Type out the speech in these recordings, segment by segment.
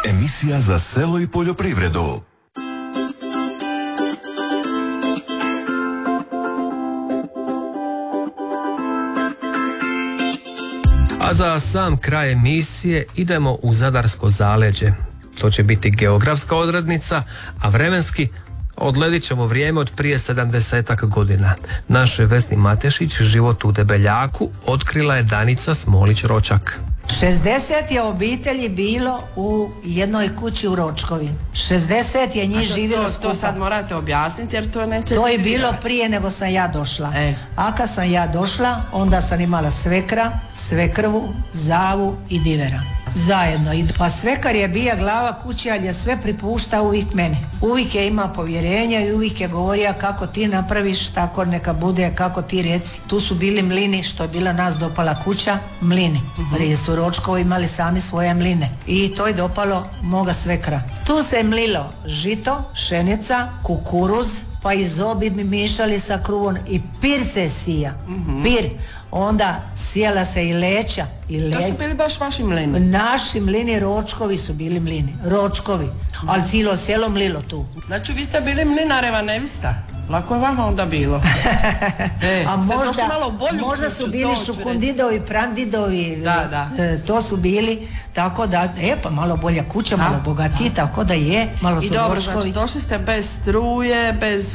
Emisija za selo i poljoprivredu. A za sam kraj emisije idemo u Zadarsko zaleđe. To će biti geografska odrednica, a vremenski odledit ćemo vrijeme od prije 70 godina. Našoj Vesni Matešić život u Debeljaku otkrila je Danica Smolić-Ročak. 60 je obitelji bilo u jednoj kući u Ročkovi. 60 je njih živjelo skupa. To sad morate objasniti jer to neće... To je bilo prije nego sam ja došla. A kad sam ja došla, onda sam imala svekra, svekrvu, zavu i divera. Zajedno. Pa svekar je bija glava kuće, ali je sve pripušta uvijek mene. Uvijek je ima povjerenja i uvijek je govorio kako ti napraviš, tako neka bude, kako ti reci. Tu su bili mlini, što je bila nas dopala kuća, mlini. Jer su Ročkovi imali sami svoje mline. I to je dopalo moga svekra. Tu se je mlilo žito, pšenica, kukuruz, pa i zobi mi mišali sa kruvom i pir se sija. Pir. Onda sjela se i leća. To su bili baš vaši mlini? Naši mlini, Ročkovi su bili mlini. Ročkovi. Ali cijelo selo mlilo tu. Znači vi ste bili mlinareva nevista? Lako je vama onda bilo. A možda su bili šukundidovi, prandidovi. Da. To su bili, tako da, pa malo bolja kuća, malo bogatiji, tako da je. Malo i su dobro, Ročkovi. znači došli ste bez struje, bez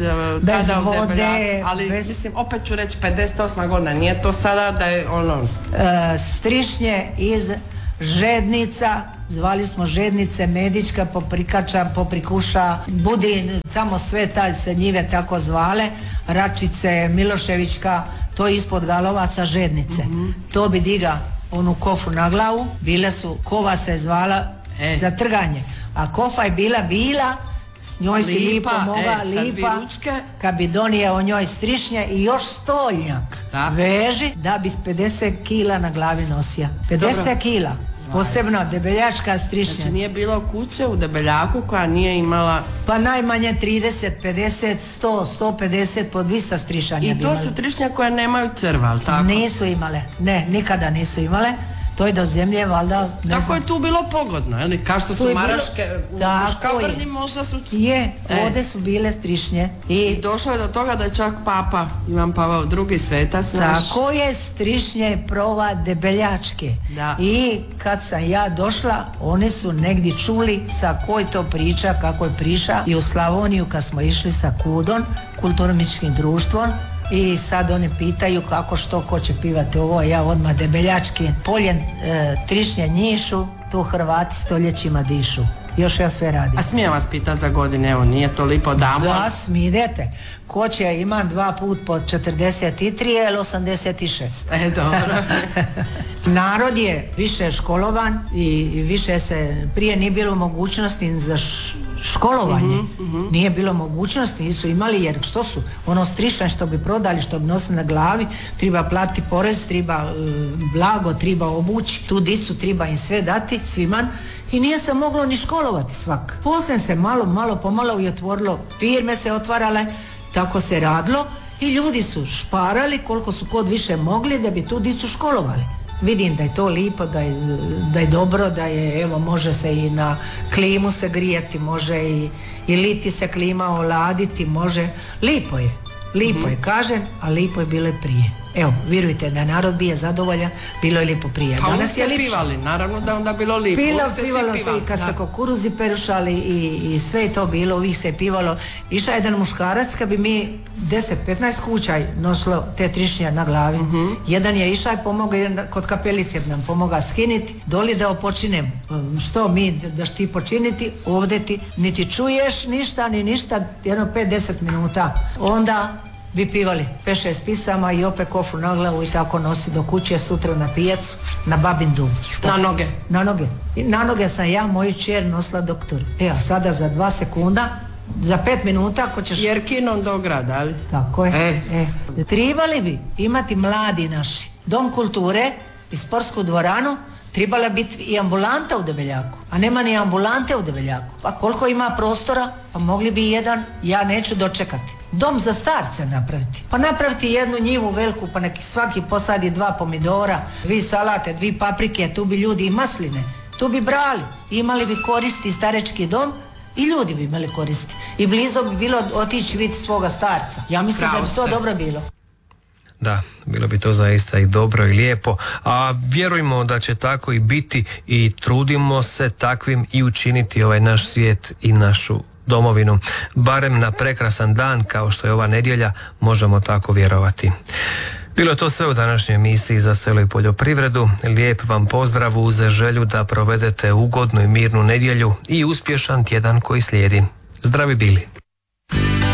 vode, ali mislim, opet ću reći 58 godina, nije to sada da je ono... Strišnje iz Žednica, zvali smo Žednice, Medička, Poprikača, Poprikuša, Budin, samo sve taj se njive tako zvale, Račice, Miloševićka, to je ispod Galovaca Žednice. To bi diga onu kofu na glavu, bile su, kova se zvala za trganje, a kofa je bila, s njoj si lipo moga, lipa, kad bi donijeo njoj strišnje i još stoljnjak veži da bi 50 kila na glavi nosija. 50 kila. Posebno debeljačka strišnja. Znači nije bilo kuće u Debeljaku koja nije imala... Pa najmanje 30, 50, 100, 150 po 200 strišanja. I to su strišnje koje nemaju crva, ali tako? Nisu imale, ne, nikada nisu imale. To je do zemlje, valjda... Tako je tu bilo pogodno, jel? Kao što su Maraške, u Škabrnji možda su... Ovdje su bile strišnje. I došlo je do toga da je čak Papa Ivan Pavao II. Svetac naš... Tako je, strišnje prova Debeljačke. I kad sam ja došla, oni su negdje čuli sa koj to priča, kako je priča. I u Slavoniju kad smo išli sa KUD-om, kulturno-umjetničkim društvom, i sad oni pitaju kako što, ko će pivati ovo, ja odmah Debeljački poljen, trišnje njišu, tu Hrvati stoljećima dišu. Još ja sve radim. A smijem vas pitat za godine, evo nije to lipo damo? Da, smidete. Ko će ima 2 put po 43 ili 86. Dobro. Narod je više školovan i više se, prije nije bilo mogućnosti za školovanje. Nije bilo mogućnosti, nisu imali, jer što su? Ono strišanje što bi prodali, što bi nosili na glavi, treba platiti porez, treba blago, treba obući, tu dicu treba im sve dati, svima. I nije se moglo ni školovati svak. Poslije se malo pomalo i otvorilo, firme se otvarale, tako se radilo i ljudi su šparali koliko su kod više mogli da bi tu dicu školovali. Vidim da je to lipo, da je dobro, da je, evo, može se i na klimu se grijati, može i liti se klima oladiti, može, lipo je, kažem, a lipo je bilo i prije. Evo, vjerujte da narod bio zadovoljan, bilo je lipo prije. Pa onda ste pivali, naravno da onda bilo lipo. Pivalo se i kad se kukuruzi perušali i sve je to bilo, uvijek se pivalo. Išao jedan muškarac, kad bi mi 10-15 kuća nosilo te trišnje na glavi. Jedan je išao i pomogao, kod kapelice nam pomogao skiniti, doli da opočinem. Što mi daš ti počiniti, ovdje ti niti čuješ ništa, ni ništa, jedno 5-10 minuta. Onda bi pivali 5-6 pisama i opet kofu na glavu i tako nosi do kuće, sutra na pijacu, na babin dum. Na noge? Na noge. I na noge sam ja moju čer nosila doktor. A sada za 2 sekunda, za 5 minuta, ako ćeš... Jer kinom do grada, ali? Tako je. Trebali bi imati mladi naši dom kulture i sportsku dvoranu, trebala biti i ambulanta u Debeljaku, a nema ni ambulante u Debeljaku. Pa koliko ima prostora, pa mogli bi jedan, ja neću dočekati. Dom za starce napraviti. Pa napraviti jednu njivu veliku, pa neki svaki posadi 2 pomidora, 2 salate, 2 paprike, tu bi ljudi i masline Tu bi brali, imali bi koristi starački dom i ljudi bi imali koristi. I blizu bi bilo otići vidjeti svoga starca. Ja mislim da bi to dobro bilo. Da, bilo bi to zaista i dobro i lijepo, a vjerujemo da će tako i biti i trudimo se takvim i učiniti ovaj naš svijet i našu domovinu. Barem na prekrasan dan kao što je ova nedjelja možemo tako vjerovati. Bilo je to sve u današnjoj emisiji Za selo i poljoprivredu. Lijep vam pozdrav uz želju da provedete ugodnu i mirnu nedjelju i uspješan tjedan koji slijedi. Zdravi bili!